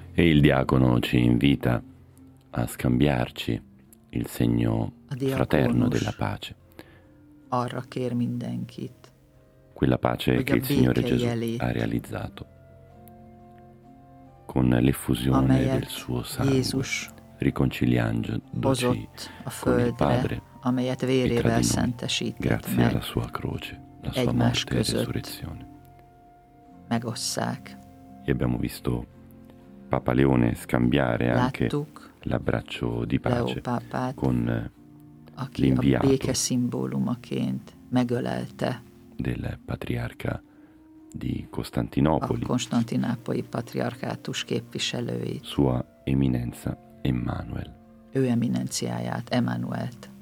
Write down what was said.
E il diacono ci invita a scambiarci il segno fraterno della pace. Arra kér mindenkit, Quella pace che il Signore Gesù ha realizzato con l'effusione del suo sangue, Jézus riconciliandoci hozott a con il Padre földre, amelyet e tra vérével di noi, szentesített grazie alla meg, sua croce, la sua egymás morte e között resurrezione. megosszák. E abbiamo visto Papa Leone scambiare anche Láttuk l'abbraccio di Leo pace pápát, con aki a l'inviato béke szimbólumaként megölelte del patriarca di a Costantinopoli, konstantinápolyi patriarkátus képviselőit, Sua Eminenza Emmanuel. ő eminenciáját, Emmanuelt.